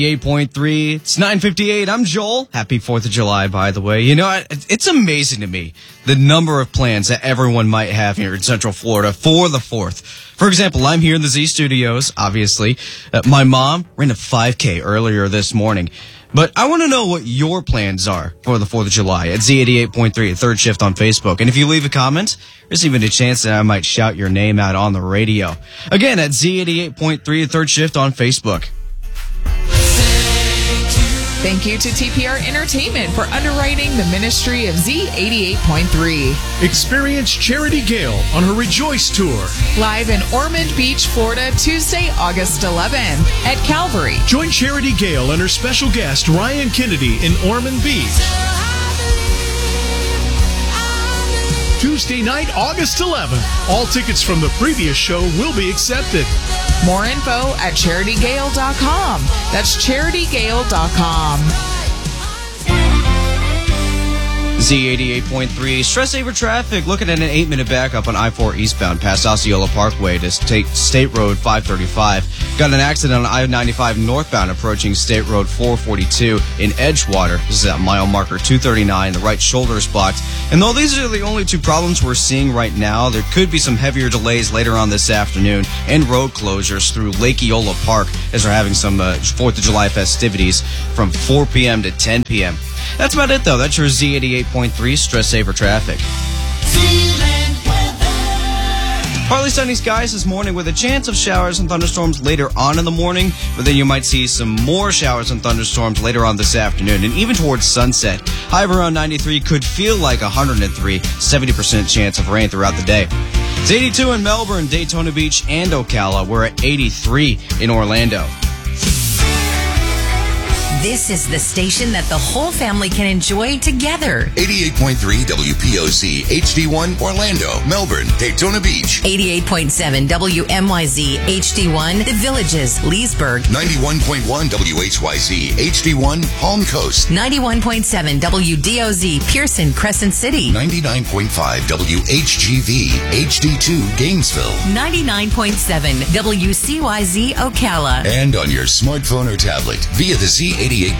8.3. It's 9:58. I'm Joel. Happy 4th of July, by the way. You know, it's amazing to me the number of plans that everyone might have here in Central Florida for the 4th. For example, I'm here in the Z Studios, obviously. My mom ran a 5K earlier this morning. But I want to know what your plans are for the 4th of July at Z88.3 at Third Shift on Facebook. And if you leave a comment, there's even a chance that I might shout your name out on the radio. Again, at Z88.3 at Third Shift on Facebook. Thank you to TPR Entertainment for underwriting the ministry of Z88.3. Experience Charity Gale on her Rejoice Tour. Live in Ormond Beach, Florida, Tuesday, August 11th at Calvary. Join Charity Gale and her special guest, Ryan Kennedy, in Ormond Beach. Tuesday night, August 11th. All tickets from the previous show will be accepted. More info at CharityGale.com. That's CharityGale.com. Z88.3, stress saver traffic. Looking at an 8-minute backup on I-4 eastbound past Osceola Parkway to take State Road 535. Got an accident on I-95 northbound approaching State Road 442 in Edgewater. This is at mile marker 239. The right shoulder is blocked. And though these are the only two problems we're seeing right now, there could be some heavier delays later on this afternoon and road closures through Lake Eola Park as they're having some 4th of July festivities from 4 p.m. to 10 p.m. That's about it, though. That's your Z88.3 stress saver traffic. Partly sunny skies this morning with a chance of showers and thunderstorms later on in the morning, but then you might see some more showers and thunderstorms later on this afternoon and even towards sunset. High of around 93 could feel like 103, 70% chance of rain throughout the day. It's 82 in Melbourne, Daytona Beach, and Ocala. We're at 83 in Orlando. This is the station that the whole family can enjoy together. 88.3 WPOC HD1 Orlando, Melbourne, Daytona Beach. 88.7 WMYZ HD1 The Villages, Leesburg. 91.1 WHYZ HD1 Palm Coast. 91.7 WDOZ Pearson, Crescent City. 99.5 WHGV HD2 Gainesville. 99.7 WCYZ Ocala. And on your smartphone or tablet via the Z88.3